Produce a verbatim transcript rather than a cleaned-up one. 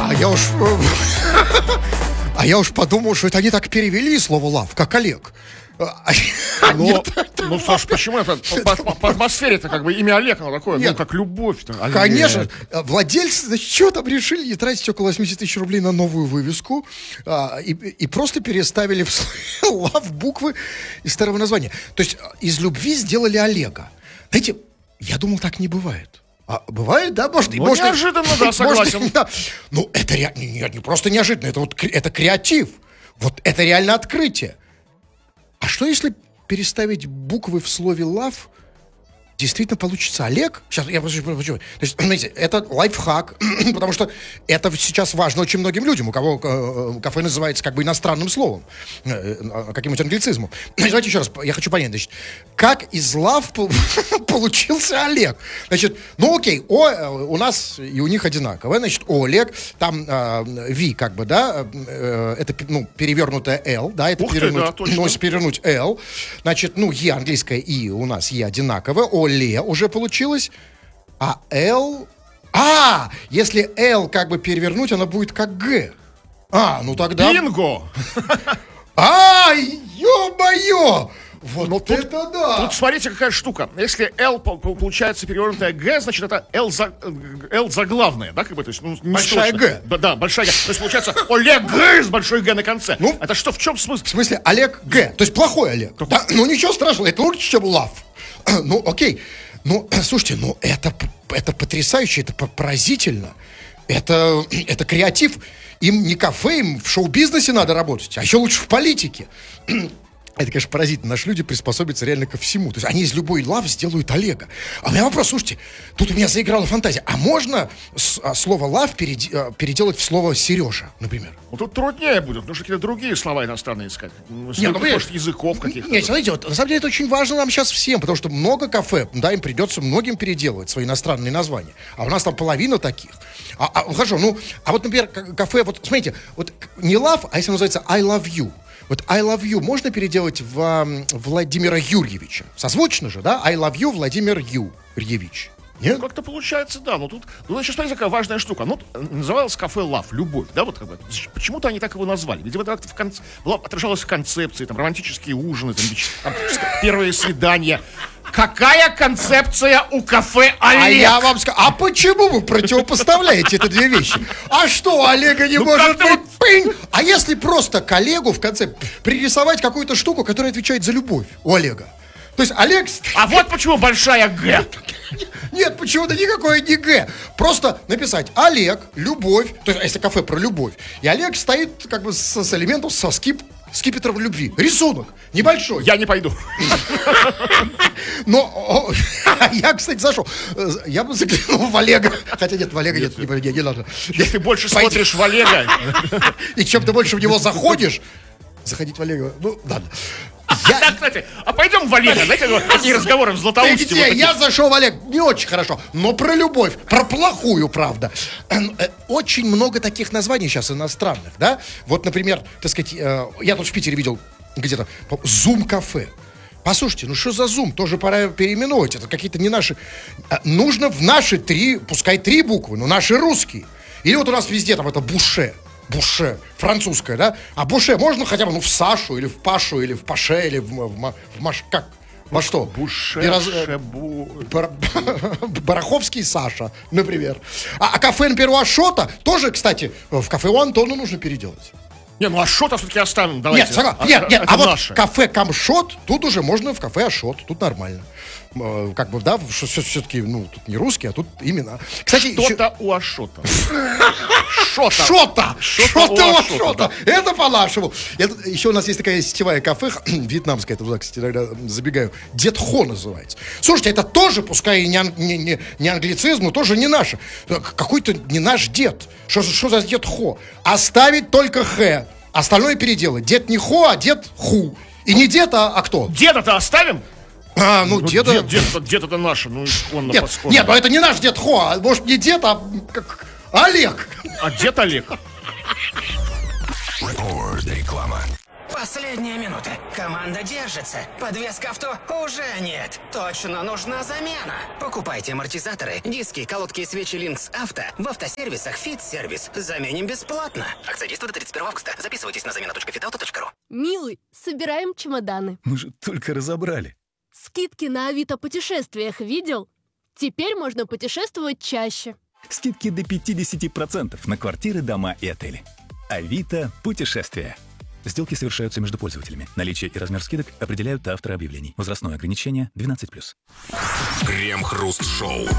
А я уж... А я уж подумал, что это они так перевели слово «лав», как Олег. А ну, нет, ну, Саш, почему это? По, по, по атмосфере-то как бы имя Олег, оно такое, нет, ну, как любовь-то. Конечно. Владельцы, значит, что там решили не тратить около восемьдесят тысяч рублей на новую вывеску а, и, и просто переставили в «лав» буквы из старого названия. То есть из любви сделали Олега. Знаете, я думал, так не бывает. А бывает, да? Может, ну, может, неожиданно, да, согласен. Может, да. Ну, это ре... не, не просто неожиданно, это, вот, это креатив. Вот это реально открытие. А что, если переставить буквы в слове «лав», действительно получится Олег? Сейчас, я почему? То есть, знаете, это лайфхак, потому что это сейчас важно очень многим людям, у кого э, кафе называется как бы иностранным словом, э, каким-нибудь англицизмом. Давайте еще раз, я хочу понять, значит, как из «лав» получился Олег? Значит, ну окей, О, у нас и у них одинаково, значит, Олег, там э, V как бы, да, э, это, ну, перевернутая L, да, это Ух перевернуть, ты, да, ну, если перевернуть L, значит, ну, Е английское И у нас Е одинаково, Оле уже получилось, а Л... А, если Л как бы перевернуть, она будет как Г. А, ну тогда... Бинго! А, ё-моё! Вот ну, тут, это да! Тут смотрите, какая штука. Если L получается перевернутая Г, значит, это L, за, L заглавная, да, как бы, то есть, ну, большая Г. Да, да, большая Г. То есть, получается, Олег Г с большой Г на конце. Ну, это что, в чем смысл? В смысле, Олег Г, то есть плохой Олег. Да, ну, ничего страшного, это лучше, чем «лав». Ну, окей. Ну, слушайте, ну, это, это потрясающе, это поразительно. Это, это креатив. Им не кафе, им в шоу-бизнесе надо работать, а еще лучше в политике. Это, конечно, поразительно. Наши люди приспособятся реально ко всему. То есть они из любой «лав» сделают Олега. А у меня вопрос, слушайте, тут у меня заиграла фантазия. А можно с, а, слово «лав» перед, переделать в слово «Сережа», например? Ну, тут труднее будет, потому что какие-то другие слова иностранные искать. Нет, ну, может, языков каких-то. Нет, смотрите, вот, на самом деле это очень важно нам сейчас всем, потому что много кафе, да, им придется многим переделывать свои иностранные названия. А у нас там половина таких. А, а, хорошо, ну, а вот, например, кафе, вот, смотрите, вот не «лав», а если называется «I love you». Вот I love you можно переделать в um, Владимира Юрьевича? Созвучно же, да? I love you, Владимир Юрьевич. Нет? Ну, как-то получается, да. Но тут, ну, значит, смотрите, какая важная штука. Ну, называлось кафе «Лав», любовь, да, вот как бы. Почему-то они так его назвали. Видимо, это как-то в конце, было, отражалось в концепции, там, романтические ужины, там, там, первые свидания. Какая концепция у кафе «Олег»? А я вам скажу, а почему вы противопоставляете эти две вещи? А что, у Олега не ну, может быть? Пынь! А если просто коллегу в конце пририсовать какую-то штуку, которая отвечает за любовь у Олега? То есть Олег... А вот почему большая Г. Нет, почему-то никакое не Г. Просто написать Олег, любовь, то есть если кафе про любовь, и Олег стоит как бы с, с элементом со скип, скипетром любви. Рисунок небольшой. Я не пойду. Но я, кстати, зашел. Я бы заглянул в Олега. Хотя нет, в Олега нет, не, не, не надо. Ты больше смотришь в Олега. И чем ты больше в него заходишь, заходить в Олега, ну, ладно. Я... Да, кстати, а пойдем в Олега, знаете, такие разговоры в Златоусте. Вот я зашел в Олег, не очень хорошо, но про любовь, про плохую, правда. Очень много таких названий сейчас иностранных, да? Вот, например, так сказать, я тут в Питере видел где-то Зум-кафе. Послушайте, ну что за Зум? Тоже пора переименовать. Это какие-то не наши... Нужно в наши три, пускай три буквы, но наши русские. Или вот у нас везде там это Буше. Буше, французское, да? А Буше можно хотя бы, ну, в Сашу, или в Пашу, или в Паше, или в, в, в Маш... Как? Во что? Буше, Раз... Шебу... Бар... Бараховский Саша, например. А, а кафе, например, у Ашота тоже, кстати, в кафе у Антона нужно переделать. Не, ну Ашота все-таки оставим, давайте. Нет, согласен. А, нет, нет, а наше. Вот кафе Камшот, тут уже можно в кафе Ашот, тут нормально. Как бы, да, все-таки, ну, тут не русский, а тут именно. Кстати, что-то еще... у Ашота. Шота. Шота. Шота у Ашота. Это по-нашему. Это, еще у нас есть такая сетевая кафе, вьетнамская, это туда, кстати, иногда забегаю. Дед Хо называется. Слушайте, это тоже, пускай и не, не, не, не англицизм, но тоже не наше. Какой-то не наш дед. Что, что за дед Хо? Оставить только Х. Остальное переделать. Дед не Хо, а дед Ху. И не дед, а, а кто? Деда-то оставим? А, ну, ну деда... Дед, дед, дед это наше, ну, исконно, нет, посконно. Нет, ну это не наш дед Хо, а, может, не дед, а как Олег. А дед Олег. Реклама. Последняя минута. Команда держится. Подвеска авто уже нет. Точно нужна замена. Покупайте амортизаторы, диски, колодки и свечи Линкс Авто в автосервисах Фит-сервис. Заменим бесплатно. Акция действует до тридцать первого августа. Записывайтесь на замена точка фитауто точка ру. Милый, собираем чемоданы. Мы же только разобрали. Скидки на Авито путешествиях видел? Теперь можно путешествовать чаще. Скидки до пятьдесят процентов на квартиры, дома и отели. Авито путешествия. Сделки совершаются между пользователями. Наличие и размер скидок определяют авторы объявлений. Возрастное ограничение двенадцать плюс. Крем-хруст-шоу.